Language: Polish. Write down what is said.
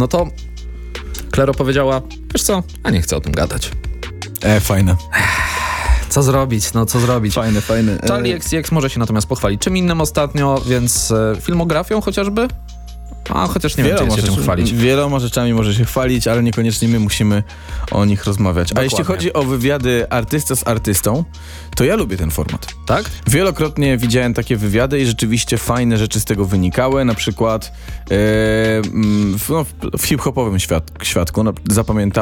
no to Klero powiedziała, wiesz co, a nie chcę o tym gadać. Fajne. Co zrobić? No co zrobić? Fajne. Charlie XCX może się natomiast pochwalić czym innym ostatnio, więc filmografią chociażby? A chociaż nie wiem, czy jest się czym chwalić. Wieloma rzeczami może się chwalić, ale niekoniecznie my musimy o nich rozmawiać. Dokładnie. A jeśli chodzi o wywiady artysta z artystą, to ja lubię ten format. Tak? Wielokrotnie widziałem takie wywiady i rzeczywiście fajne rzeczy z tego wynikały. Na przykład w hip-hopowym świadku zapamiętałem